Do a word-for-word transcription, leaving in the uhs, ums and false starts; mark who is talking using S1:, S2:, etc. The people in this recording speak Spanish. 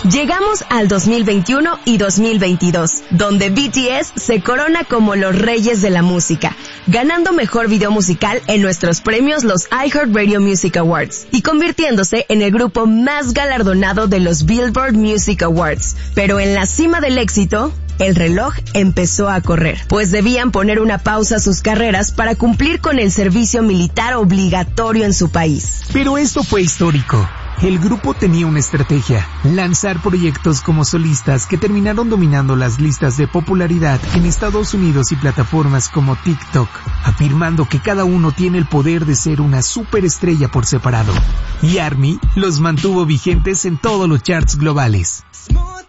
S1: Llegamos al dos mil veintiuno y dos mil veintidós, donde B T S se corona como los reyes de la música, ganando mejor video musical en nuestros premios los iHeartRadio Music Awards y convirtiéndose en el grupo más galardonado de los Billboard Music Awards. Pero en la cima del éxito, el reloj empezó a correr, pues debían poner una pausa a sus carreras para cumplir con el servicio militar obligatorio en su país.
S2: Pero esto fue histórico. El grupo tenía una estrategia: lanzar proyectos como solistas que terminaron dominando las listas de popularidad en Estados Unidos y plataformas como TikTok, afirmando que cada uno tiene el poder de ser una superestrella por separado. Y ARMY los mantuvo vigentes en todos los charts globales.